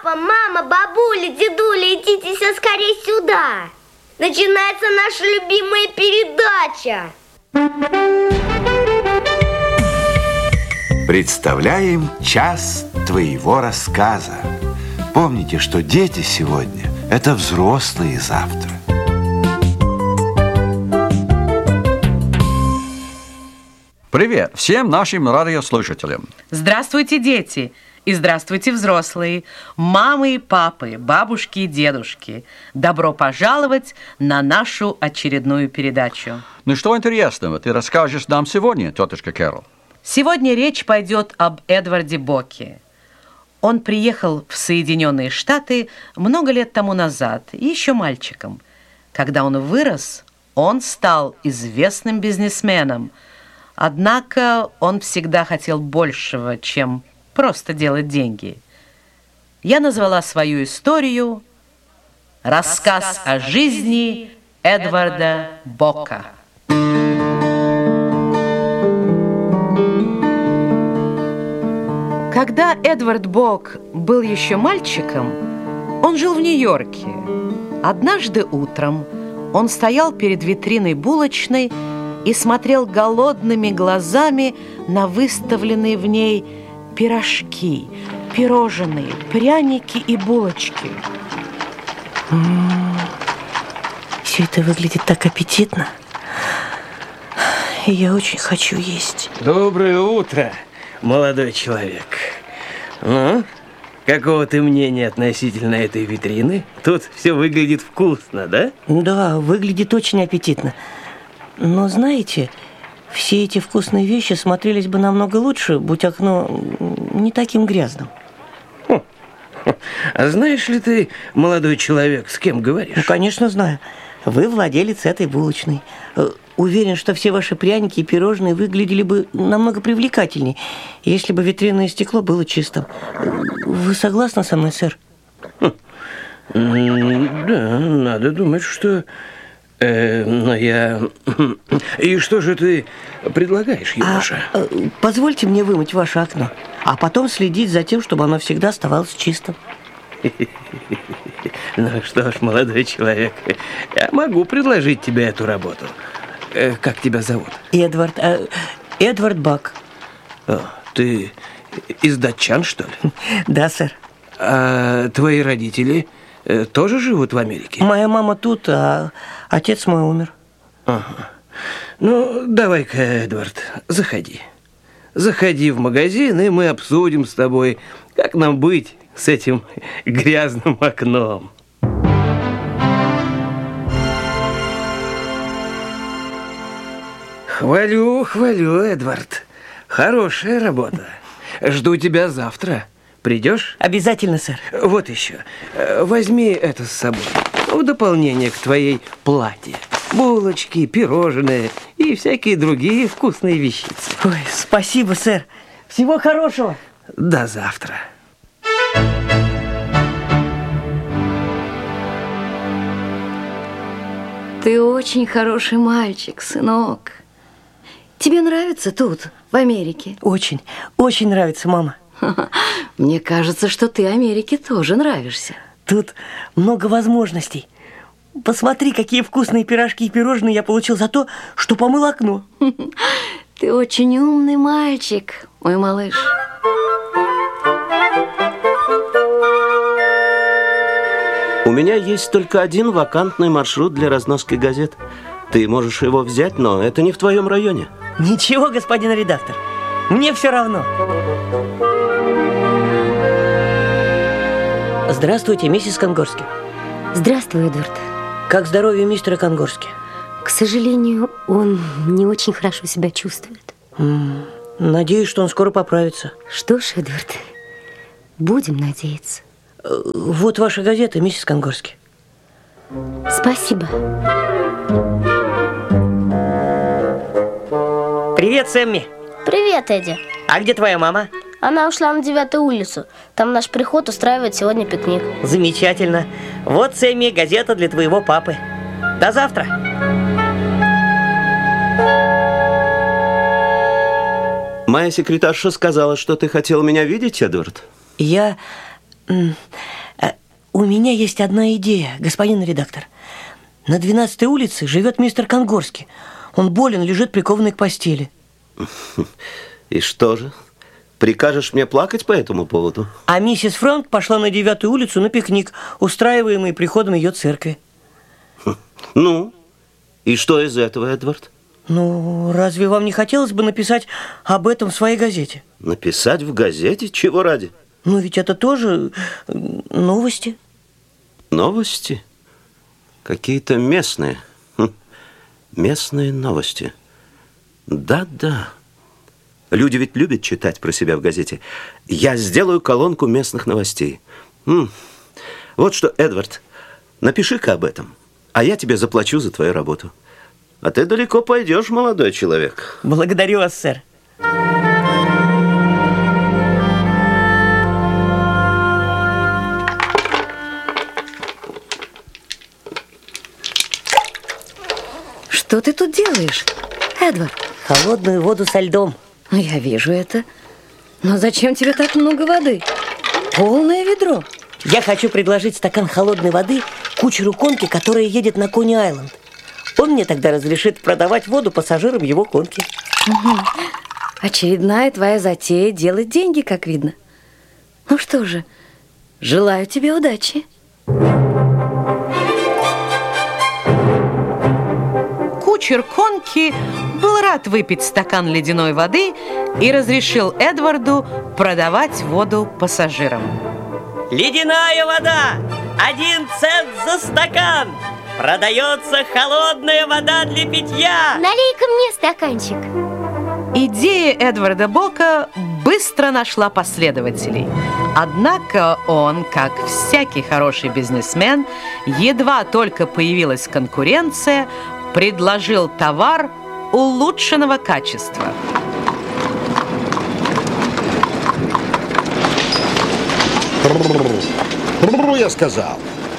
Папа, мама, бабуля, дедуля, идите все скорее сюда. Начинается наша любимая передача. Представляем час твоего рассказа. Помните, что дети сегодня – это взрослые завтра. Привет всем нашим радиослушателям. Здравствуйте, дети! И здравствуйте, взрослые, мамы и папы, бабушки и дедушки. Добро пожаловать на нашу очередную передачу. Ну что интересного ты расскажешь нам сегодня, тетушка Кэрол? Сегодня речь пойдет об Эдварде Боке. Он приехал в Соединенные Штаты много лет тому назад, еще мальчиком. Когда он вырос, он стал известным бизнесменом. Однако он всегда хотел большего, чем просто делать деньги. Я назвала свою историю «Рассказ о жизни Эдварда Бока». Когда Эдвард Бок был еще мальчиком, он жил в Нью-Йорке. Однажды утром он стоял перед витриной булочной и смотрел голодными глазами на выставленные в ней пирожки, пирожные, пряники и булочки. Все это выглядит так аппетитно. И я очень хочу есть. Доброе утро, молодой человек. Ну, какого ты мнения относительно этой витрины? Тут все выглядит вкусно, да? Да, выглядит очень аппетитно. Но знаете, все эти вкусные вещи смотрелись бы намного лучше, будь окно не таким грязным. А знаешь ли ты, молодой человек, с кем говоришь? Ну, конечно, знаю. Вы владелец этой булочной. Уверен, что все ваши пряники и пирожные выглядели бы намного привлекательнее, если бы витринное стекло было чистым. Вы согласны со мной, сэр? Да, надо думать, что... но я... И что же ты предлагаешь, юноша? Позвольте мне вымыть ваше окно, а потом следить за тем, чтобы оно всегда оставалось чистым. Ну что ж, молодой человек, я могу предложить тебе эту работу. Как тебя зовут? Эдвард. Эдвард Бак. Ты из датчан, что ли? Да, сэр. А твои родители тоже живут в Америке? Моя мама тут, а отец мой умер. Ага. Ну, давай-ка, Эдвард, заходи. Заходи в магазин, и мы обсудим с тобой, как нам быть с этим грязным окном. Хвалю, Эдвард. Хорошая работа. Жду тебя завтра. Придешь? Обязательно, сэр. Вот еще. Возьми это с собой. В дополнение к твоей платье. Булочки, пирожные и всякие другие вкусные вещицы. Ой, спасибо, сэр. Всего хорошего. До завтра. Ты очень хороший мальчик, сынок. Тебе нравится тут, в Америке? Очень, очень нравится, мама. Мне кажется, что ты Америке тоже нравишься. Тут много возможностей. Посмотри, какие вкусные пирожки и пирожные я получил за то, что помыл окно. Ты очень умный мальчик, мой малыш. У меня есть только один вакантный маршрут для разноски газет. Ты можешь его взять, но это не в твоем районе. Ничего, господин редактор. Мне все равно. Здравствуйте, миссис Конгорски. Здравствуй, Эдвард. Как здоровье мистера Конгорски? К сожалению, он не очень хорошо себя чувствует. Надеюсь, что он скоро поправится. Что ж, Эдвард, будем надеяться. Вот ваша газета, миссис Конгорски. Спасибо. Привет, Сэмми. Привет, Эдди. А где твоя мама? Она ушла на 9-ю улицу. Там наш приход устраивает сегодня пикник. Замечательно. Вот, Сэмми, газета для твоего папы. До завтра. Моя секретарша сказала, что ты хотел меня видеть, Эдвард. У меня есть одна идея, господин редактор. На 12-й улице живет мистер Конгорский. Он болен, лежит прикованный к постели. И что же? Прикажешь мне плакать по этому поводу? А миссис Франк пошла на 9-ю улицу на пикник, устраиваемый приходом ее церкви. Ну, и что из этого, Эдвард? Ну, разве вам не хотелось бы написать об этом в своей газете? Написать в газете? Чего ради? Ну, ведь это тоже новости. Новости? Какие-то местные. Местные новости. Да-да. Люди ведь любят читать про себя в газете. Я сделаю колонку местных новостей. Вот что, Эдвард, напиши-ка об этом, а я тебе заплачу за твою работу. А ты далеко пойдешь, молодой человек. Благодарю вас, сэр. Что ты тут делаешь, Эдвард? Холодную воду со льдом. Я вижу это. Но зачем тебе так много воды? Полное ведро. Я хочу предложить стакан холодной воды кучеру конки, которая едет на Кони-Айленд. Он мне тогда разрешит продавать воду пассажирам его конки. Очередная твоя затея делать деньги, как видно. Ну что же, желаю тебе удачи. Кучер конки был рад выпить стакан ледяной воды и разрешил Эдварду продавать воду пассажирам. Ледяная вода! 1 цент за стакан! Продается холодная вода для питья! Налей-ка мне стаканчик. Идея Эдварда Бока быстро нашла последователей. Однако он, как всякий хороший бизнесмен, едва только появилась конкуренция, предложил товар улучшенного качества. Я сказал.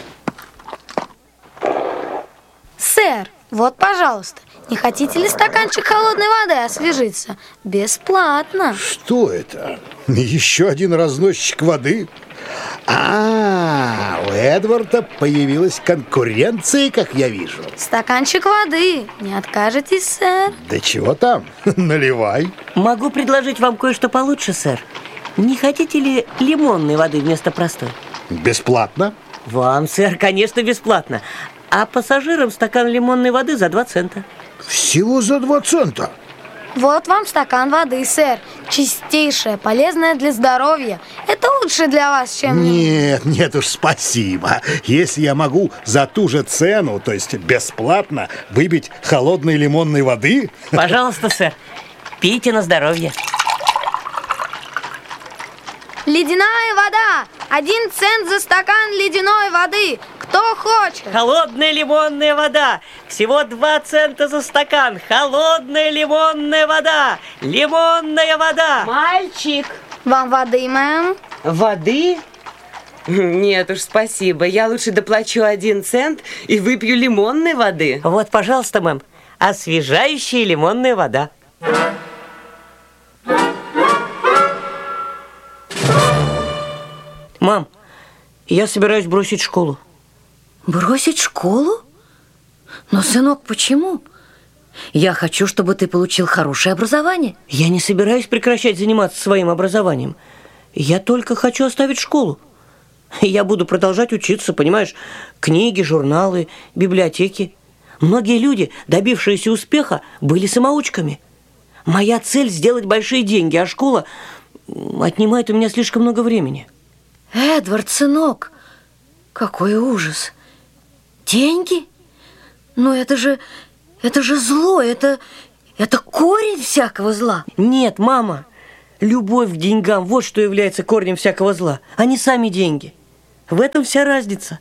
Сэр, вот, пожалуйста, не хотите ли стаканчик холодной воды освежиться? Бесплатно. Что это? Еще один разносчик воды? У Эдварда появилась конкуренция, как я вижу. Стаканчик воды. Не откажетесь, сэр? Да чего там? Наливай. Могу предложить вам кое-что получше, сэр. Не хотите ли лимонной воды вместо простой? Бесплатно? Вам, сэр, конечно, бесплатно. А пассажирам стакан лимонной воды за 2 цента. Всего за 2 цента? Вот вам стакан воды, сэр. Чистейшая, полезная для здоровья. Это лучше для вас, чем... Нет уж, спасибо. Если я могу за ту же цену, то есть бесплатно, выпить холодной лимонной воды... Пожалуйста, сэр, пейте на здоровье. Ледяная вода! 1 цент за стакан ледяной воды. Кто хочет? Холодная лимонная вода. Всего 2 цента за стакан. Холодная лимонная вода. Лимонная вода. Мальчик! Вам воды, мэм? Воды? Нет уж, спасибо. Я лучше доплачу 1 цент и выпью лимонной воды. Вот, пожалуйста, мэм, освежающая лимонная вода. Мам, я собираюсь бросить школу. Бросить школу? Но, сынок, почему? Я хочу, чтобы ты получил хорошее образование. Я не собираюсь прекращать заниматься своим образованием. Я только хочу оставить школу. Я буду продолжать учиться, понимаешь? Книги, журналы, библиотеки. Многие люди, добившиеся успеха, были самоучками. Моя цель – сделать большие деньги, а школа отнимает у меня слишком много времени. Эдвард, сынок, какой ужас. Деньги? Но это же зло, это корень всякого зла. Нет, мама, любовь к деньгам – вот что является корнем всякого зла, а не сами деньги. В этом вся разница.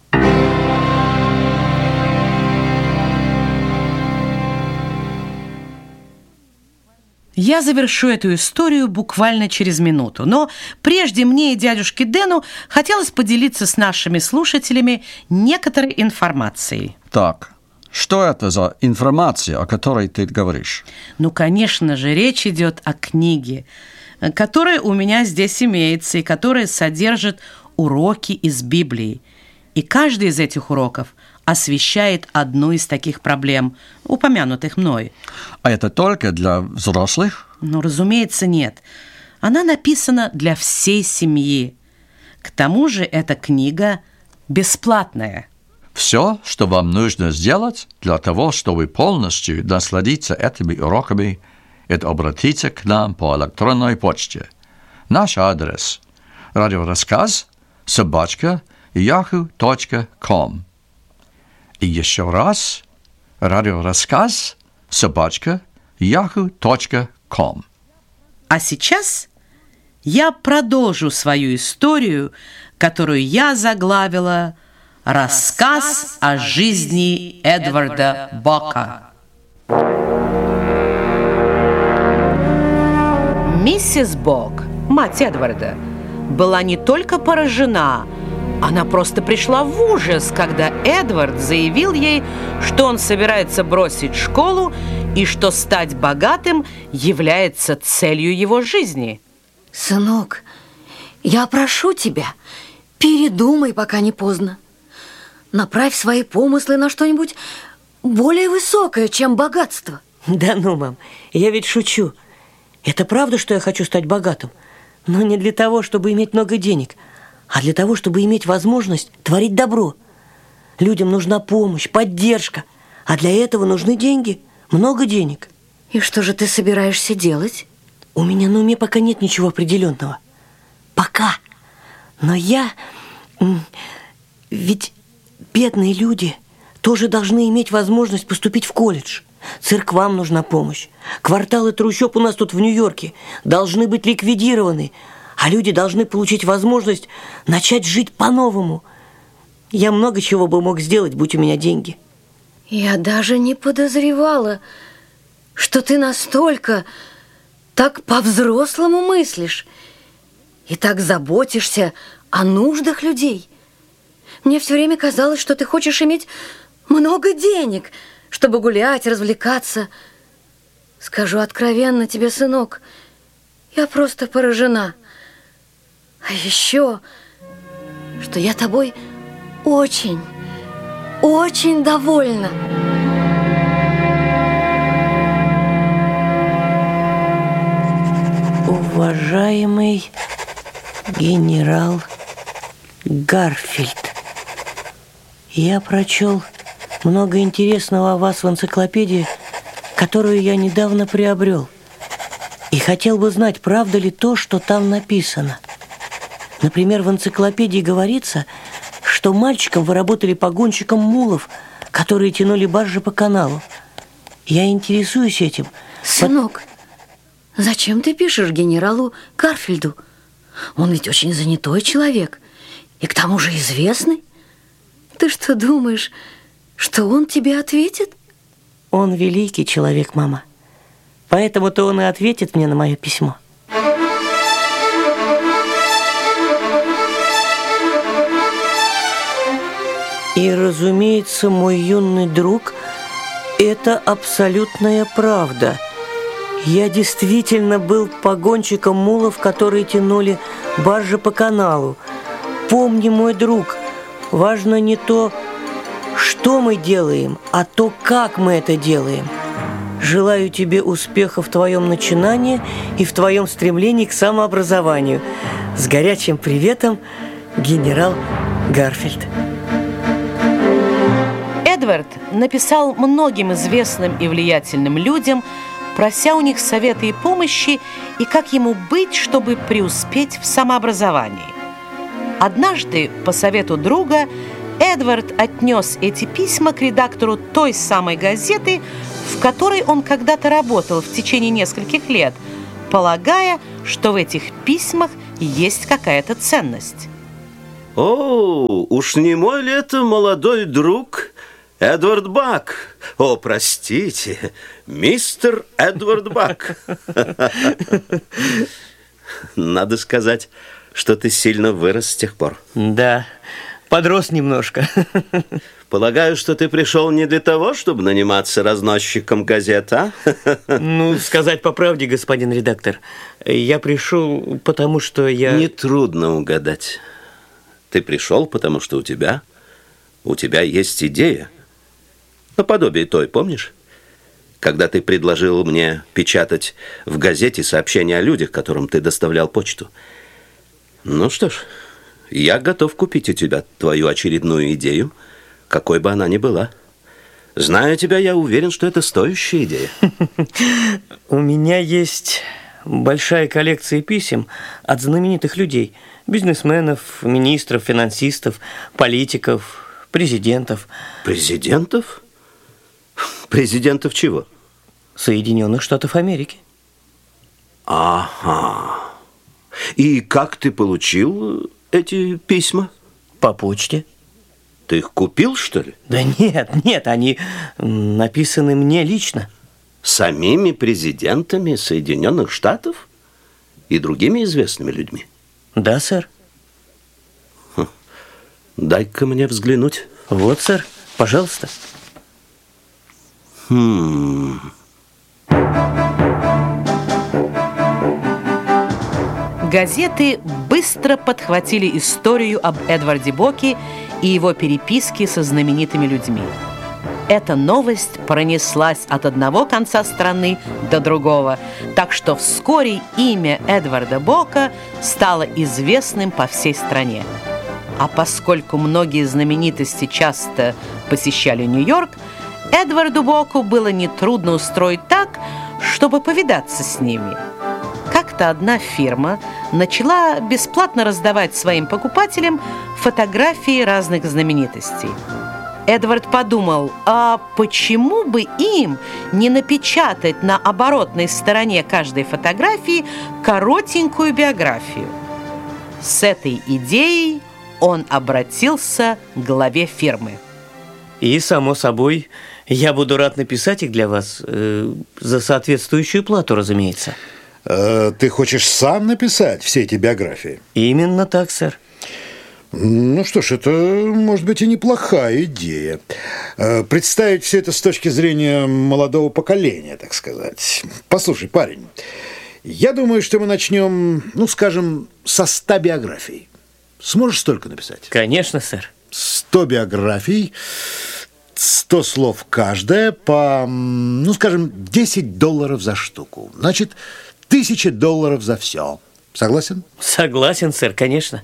Я завершу эту историю буквально через минуту, но прежде мне и дядюшке Дэну хотелось поделиться с нашими слушателями некоторой информацией. Так, что это за информация, о которой ты говоришь? Ну, конечно же, речь идет о книге, которая у меня здесь имеется и которая содержит уроки из Библии. И каждый из этих уроков освещает одну из таких проблем, упомянутых мной. А это только для взрослых? Ну, разумеется, нет. Она написана для всей семьи. К тому же эта книга бесплатная. Все, что вам нужно сделать для того, чтобы полностью насладиться этими уроками, это обратиться к нам по электронной почте. Наш адрес – radioraskaz@yahoo.com. И еще раз – radioraskaz@yahoo.com. А сейчас я продолжу свою историю, которую я заглавила «Рассказ о жизни Эдварда Бока». Миссис Бок, мать Эдварда, была не только поражена, она просто пришла в ужас, когда Эдвард заявил ей, что он собирается бросить школу и что стать богатым является целью его жизни. Сынок, я прошу тебя, передумай, пока не поздно. Направь свои помыслы на что-нибудь более высокое, чем богатство. Да ну, мам, я ведь шучу. Это правда, что я хочу стать богатым? Но не для того, чтобы иметь много денег, а для того, чтобы иметь возможность творить добро. Людям нужна помощь, поддержка, а для этого нужны деньги, много денег. И что же ты собираешься делать? У меня на уме пока нет ничего определенного. Пока. Но я... Ведь бедные люди тоже должны иметь возможность поступить в колледж. Церквам нужна помощь. Кварталы трущоб у нас тут в Нью-Йорке должны быть ликвидированы, а люди должны получить возможность начать жить по-новому. Я много чего бы мог сделать, будь у меня деньги. Я даже не подозревала, что ты настолько так по-взрослому мыслишь и так заботишься о нуждах людей. Мне все время казалось, что ты хочешь иметь много денег, чтобы гулять, развлекаться. Скажу откровенно тебе, сынок, я просто поражена. А еще, что я тобой очень, очень довольна. Уважаемый генерал Гарфилд, я прочел много интересного о вас в энциклопедии, которую я недавно приобрел, и хотел бы знать, правда ли то, что там написано. Например, в энциклопедии говорится, что мальчиком вы работали погонщиком мулов, которые тянули баржи по каналу. Я интересуюсь этим. Сынок, зачем ты пишешь генералу Гарфилду? Он ведь очень занятой человек и к тому же известный. Ты что думаешь, что он тебе ответит? Он великий человек, мама. Поэтому-то он и ответит мне на мое письмо. И, разумеется, мой юный друг, это абсолютная правда. Я действительно был погонщиком мулов, которые тянули баржи по каналу. Помни, мой друг, важно не то, что мы делаем, а то, как мы это делаем. Желаю тебе успеха в твоем начинании и в твоем стремлении к самообразованию. С горячим приветом, генерал Гарфилд. Эдвард написал многим известным и влиятельным людям, прося у них совета и помощи, и как ему быть, чтобы преуспеть в самообразовании. Однажды, по совету друга, Эдвард отнес эти письма к редактору той самой газеты, в которой он когда-то работал в течение нескольких лет, полагая, что в этих письмах есть какая-то ценность. О, уж не мой ли это молодой друг Эдвард Бак? О, простите, мистер Эдвард Бак. Надо сказать, что ты сильно вырос с тех пор. Да, подрос немножко. Полагаю, что ты пришел не для того, чтобы наниматься разносчиком газет, а? Ну, сказать по правде, господин редактор, я пришел, потому что я... Нетрудно угадать. Ты пришел, потому что у тебя есть идея. Наподобие той, помнишь? Когда ты предложил мне печатать в газете сообщения о людях, которым ты доставлял почту. Ну что ж, я готов купить у тебя твою очередную идею, какой бы она ни была. Зная тебя, я уверен, что это стоящая идея. У меня есть большая коллекция писем от знаменитых людей. Бизнесменов, министров, финансистов, политиков, президентов. Президентов? Президентов чего? Соединенных Штатов Америки. Ага. И как ты получил эти письма? По почте. Ты их купил, что ли? Да нет, они написаны мне лично. Самими президентами Соединенных Штатов и другими известными людьми? Да, сэр. Дай-ка мне взглянуть. Вот, сэр, пожалуйста. Газеты быстро подхватили историю об Эдварде Боке и его переписке со знаменитыми людьми. Эта новость пронеслась от одного конца страны до другого, так что вскоре имя Эдварда Бока стало известным по всей стране. А поскольку многие знаменитости часто посещали Нью-Йорк, Эдварду Боку было нетрудно устроить так, чтобы повидаться с ними. Как-то одна фирма начала бесплатно раздавать своим покупателям фотографии разных знаменитостей. Эдвард подумал, а почему бы им не напечатать на оборотной стороне каждой фотографии коротенькую биографию? С этой идеей он обратился к главе фирмы. И, само собой, я буду рад написать их для вас за соответствующую плату, разумеется. Ты хочешь сам написать все эти биографии? Именно так, сэр. Ну что ж, это может быть и неплохая идея. Представить все это с точки зрения молодого поколения, так сказать. Послушай, парень, я думаю, что мы начнем, скажем, со 100 биографий. Сможешь столько написать? Конечно, сэр. 100 биографий, 100 слов каждая по, скажем, $10 за штуку. Значит, $1000 за все. Согласен? Согласен, сэр, конечно.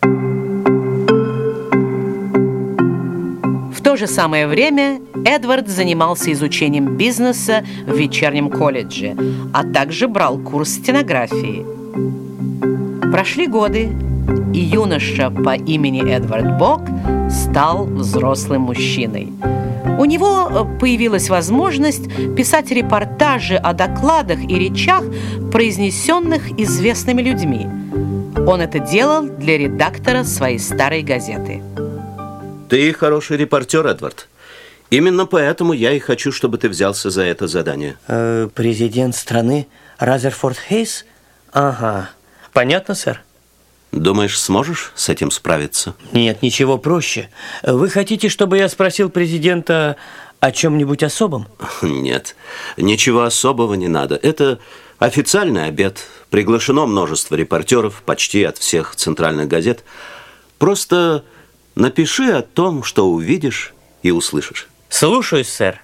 В то же самое время Эдвард занимался изучением бизнеса в вечернем колледже, а также брал курс стенографии. Прошли годы, и юноша по имени Эдвард Бок стал взрослым мужчиной. У него появилась возможность писать репортажи о докладах и речах, произнесенных известными людьми. Он это делал для редактора своей старой газеты. Ты хороший репортер, Эдвард. Именно поэтому я и хочу, чтобы ты взялся за это задание. Президент страны Разерфорд Хейс? Ага. Понятно, сэр? Думаешь, сможешь с этим справиться? Нет, ничего проще. Вы хотите, чтобы я спросил президента о чем-нибудь особом? Нет, ничего особого не надо. Это официальный обед. Приглашено множество репортеров, почти от всех центральных газет. Просто напиши о том, что увидишь и услышишь. Слушаюсь, сэр.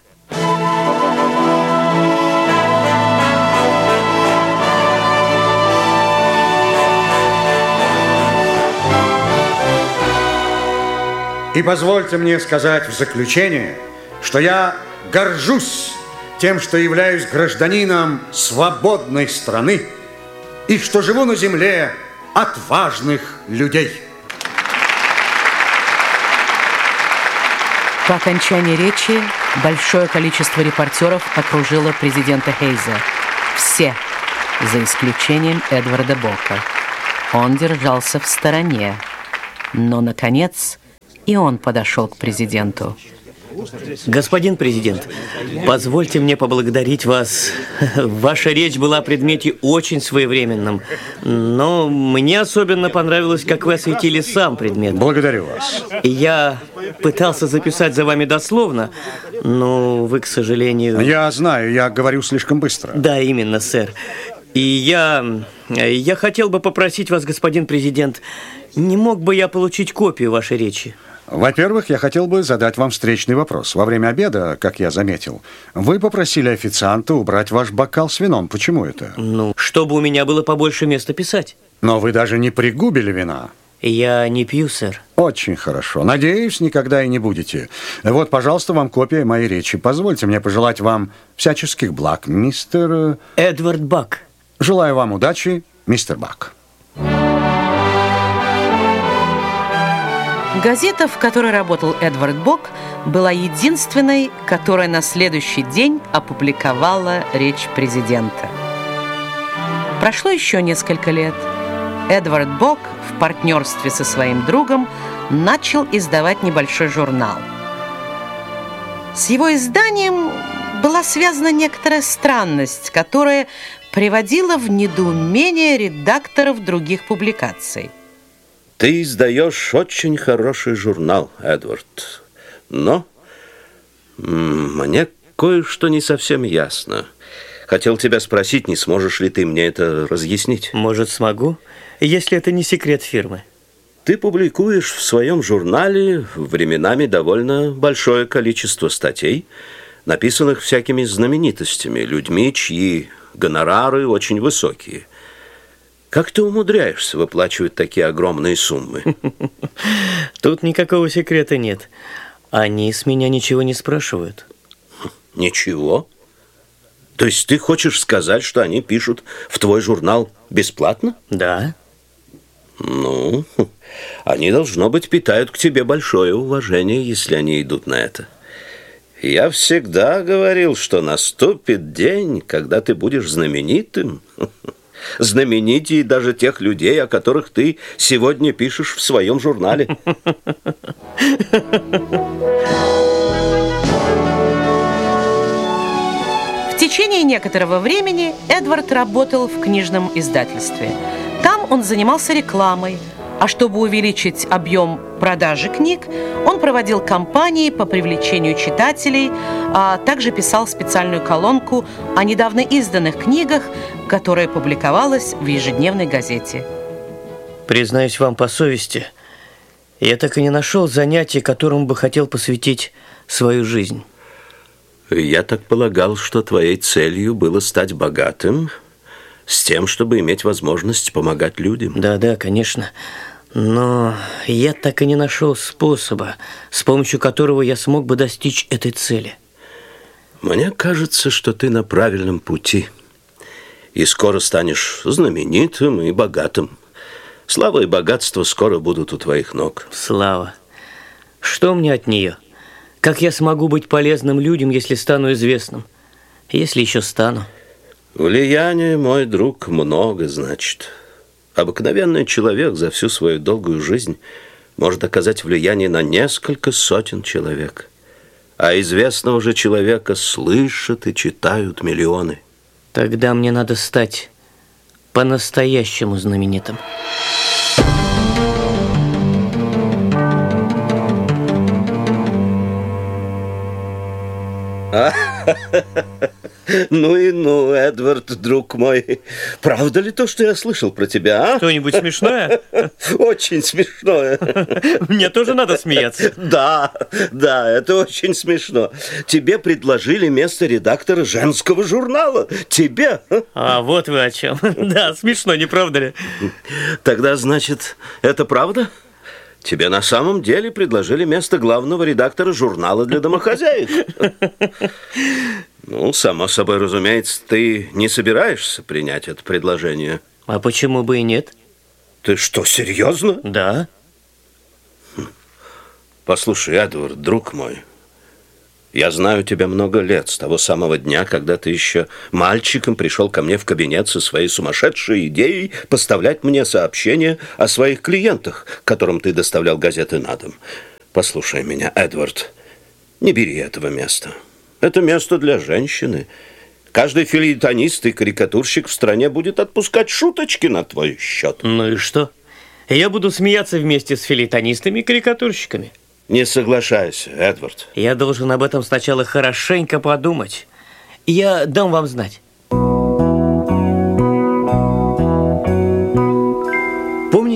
И позвольте мне сказать в заключение, что я горжусь тем, что являюсь гражданином свободной страны и что живу на земле отважных людей. По окончании речи большое количество репортеров окружило президента Хейза. Все, за исключением Эдварда Бока. Он держался в стороне, но, наконец, и он подошел к президенту. Господин президент, позвольте мне поблагодарить вас. Ваша речь была в предмете очень своевременным, но мне особенно понравилось, как вы осветили сам предмет. Благодарю вас. Я пытался записать за вами дословно, но вы, к сожалению... Я знаю, я говорю слишком быстро. Да, именно, сэр. И я хотел бы попросить вас, господин президент, не мог бы я получить копию вашей речи? Во-первых, я хотел бы задать вам встречный вопрос. Во время обеда, как я заметил, вы попросили официанта убрать ваш бокал с вином. Почему это? Ну, чтобы у меня было побольше места писать. Но вы даже не пригубили вина. Я не пью, сэр. Очень хорошо. Надеюсь, никогда и не будете. Вот, пожалуйста, вам копия моей речи. Позвольте мне пожелать вам всяческих благ, мистер... Эдвард Бак. Желаю вам удачи, мистер Бак. Газета, в которой работал Эдвард Бок, была единственной, которая на следующий день опубликовала речь президента. Прошло еще несколько лет. Эдвард Бок в партнерстве со своим другом начал издавать небольшой журнал. С его изданием была связана некоторая странность, которая приводила в недоумение редакторов других публикаций. Ты издаешь очень хороший журнал, Эдвард, но мне кое-что не совсем ясно. Хотел тебя спросить, не сможешь ли ты мне это разъяснить? Может, смогу, если это не секрет фирмы. Ты публикуешь в своем журнале временами довольно большое количество статей, написанных всякими знаменитостями, людьми, чьи гонорары очень высокие. Как ты умудряешься выплачивать такие огромные суммы? Тут никакого секрета нет. Они с меня ничего не спрашивают. Ничего? То есть ты хочешь сказать, что они пишут в твой журнал бесплатно? Да. Ну, они, должно быть, питают к тебе большое уважение, если они идут на это. Я всегда говорил, что наступит день, когда ты будешь знаменитым. Знаменитее даже тех людей, о которых ты сегодня пишешь в своем журнале. В течение некоторого времени Эдвард работал в книжном издательстве. Там он занимался рекламой, а чтобы увеличить объем продажи книг, он проводил кампании по привлечению читателей, а также писал специальную колонку о недавно изданных книгах, которая публиковалась в ежедневной газете. Признаюсь вам по совести, я так и не нашел занятия, которому бы хотел посвятить свою жизнь. Я так полагал, что твоей целью было стать богатым, с тем, чтобы иметь возможность помогать людям. Да, конечно. Но я так и не нашел способа, с помощью которого я смог бы достичь этой цели. Мне кажется, что ты на правильном пути. И скоро станешь знаменитым и богатым. Слава и богатство скоро будут у твоих ног. Слава. Что мне от нее? Как я смогу быть полезным людям, если стану известным? Если еще стану? Влияние, мой друг, много значит. Обыкновенный человек за всю свою долгую жизнь может оказать влияние на несколько сотен человек. А известного же человека слышат и читают миллионы. Тогда мне надо стать по-настоящему знаменитым. Ну и ну, Эдвард, друг мой. Правда ли то, что я слышал про тебя, а? Что-нибудь смешное? Очень смешное. Мне тоже надо смеяться. Да, это очень смешно. Тебе предложили место редактора женского журнала. Тебе. А вот вы о чем. Да, смешно, не правда ли? Тогда, значит, это правда? Тебе на самом деле предложили место главного редактора журнала для домохозяек. Ну, само собой, разумеется, ты не собираешься принять это предложение. А почему бы и нет? Ты что, серьезно? Да. Послушай, Эдвард, друг мой, я знаю тебя много лет, с того самого дня, когда ты еще мальчиком пришел ко мне в кабинет со своей сумасшедшей идеей поставлять мне сообщения о своих клиентах, которым ты доставлял газеты на дом. Послушай меня, Эдвард, не бери этого места. Это место для женщины. Каждый фельетонист и карикатурщик в стране будет отпускать шуточки на твой счет. Ну и что? Я буду смеяться вместе с фельетонистами и карикатурщиками. Не соглашайся, Эдвард. Я должен об этом сначала хорошенько подумать. Я дам вам знать.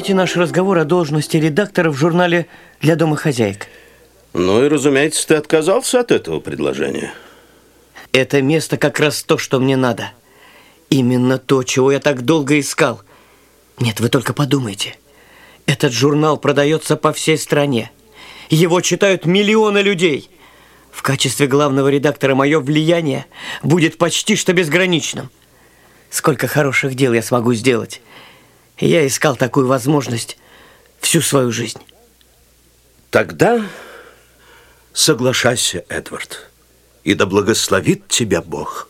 помните наш разговор о должности редактора в журнале для домохозяек? Ну и, разумеется, ты отказался от этого предложения. Это место как раз то, что мне надо. Именно то, чего я так долго искал. Нет, вы только подумайте. Этот журнал продается по всей стране. Его читают миллионы людей. В качестве главного редактора мое влияние будет почти что безграничным. Сколько хороших дел я смогу сделать. Я искал такую возможность всю свою жизнь. Тогда соглашайся, Эдвард, и да благословит тебя Бог.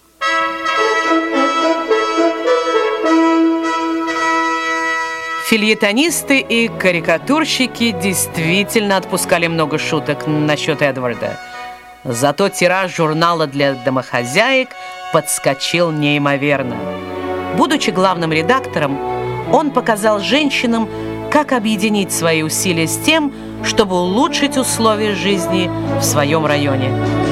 Фельетонисты и карикатурщики действительно отпускали много шуток насчет Эдварда. Зато тираж журнала для домохозяек подскочил неимоверно. Будучи главным редактором, он показал женщинам, как объединить свои усилия с тем, чтобы улучшить условия жизни в своем районе.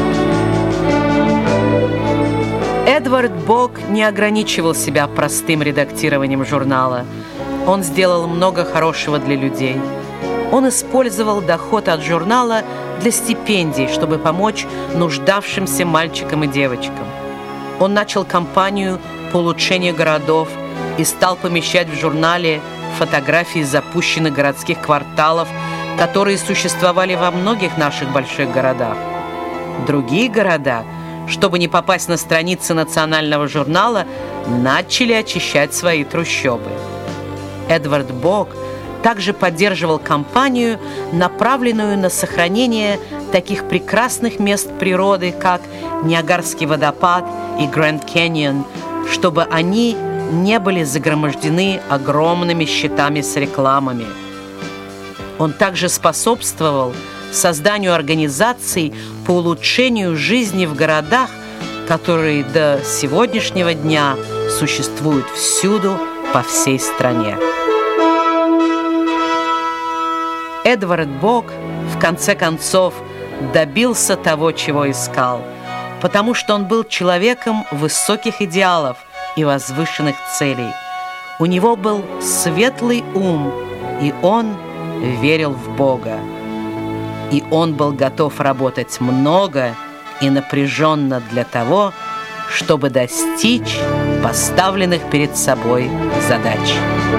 Эдвард Бок не ограничивал себя простым редактированием журнала. Он сделал много хорошего для людей. Он использовал доход от журнала для стипендий, чтобы помочь нуждавшимся мальчикам и девочкам. Он начал кампанию по улучшению городов и стал помещать в журнале фотографии запущенных городских кварталов, которые существовали во многих наших больших городах. Другие города, чтобы не попасть на страницы национального журнала, начали очищать свои трущобы. Эдвард Бок также поддерживал кампанию, направленную на сохранение таких прекрасных мест природы, как Ниагарский водопад и Гранд Каньон, чтобы они не были загромождены огромными щитами с рекламами. Он также способствовал созданию организаций по улучшению жизни в городах, которые до сегодняшнего дня существуют всюду по всей стране. Эдвард Бок в конце концов добился того, чего искал, потому что он был человеком высоких идеалов и возвышенных целей. У него был светлый ум, и он верил в Бога. И он был готов работать много и напряженно для того, чтобы достичь поставленных перед собой задач.